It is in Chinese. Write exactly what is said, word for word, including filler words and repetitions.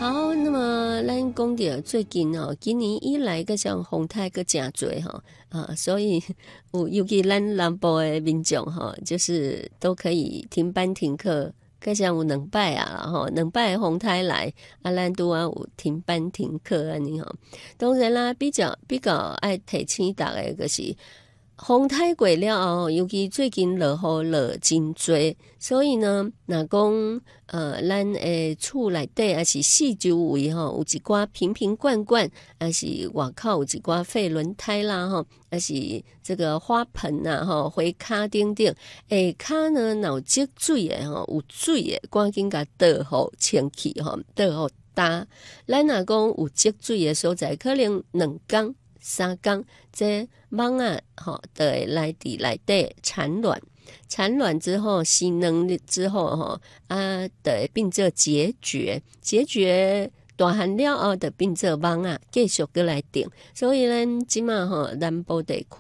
好，那么咱讲到最近哦，今年以来个像风台个真多哈啊，所以有尤其咱南部的民众哈，就是都可以停班停课。个像有两摆啊，吼，两摆风台来，啊，咱拄啊有停班停课安尼吼。当然啦，比较比较爱提醒大家个是。风台过了后，尤其最近落雨落真多，所以呢，若讲呃，咱诶厝内底还是四周围吼，有一寡瓶瓶罐罐，还是外口有一寡废轮胎啦吼，还是这个花盆呐吼，花卡顶顶，下骹呢若有积水诶吼，有水诶，赶紧甲倒好清气吼，倒好打。咱若讲有积水诶所在，可能两工。三工，这蚊啊，吼，就会来伫内底产卵，产卵之后吸卵之后，吼啊，就会变做孑孓，孑孓大汉了后，就变做蚊啊，继续过来叮。所以咱即马吼南部地区